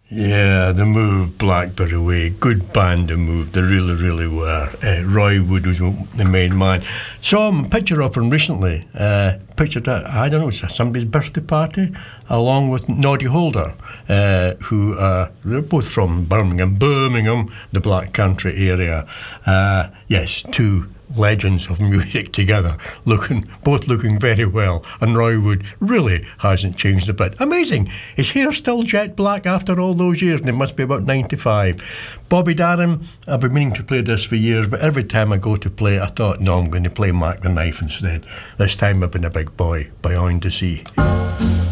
Yeah, the Move, Blackberry Way, good band, the Move, they really, really were. Roy Wood was the main man. Saw him, picture of him recently, pictured at, I don't know, somebody's birthday party, along with Noddy Holder, who they're both from Birmingham, the Black Country area. Yes, two legends of music together, both looking very well, and Roy Wood really hasn't changed a bit. Amazing. His hair's still jet black after all those years, and it must be about 95. Bobby Darin, I've been meaning to play this for years, but every time I go to play it, I thought, no, I'm going to play Mark the Knife instead. This time I've been a big boy, Beyond the Sea.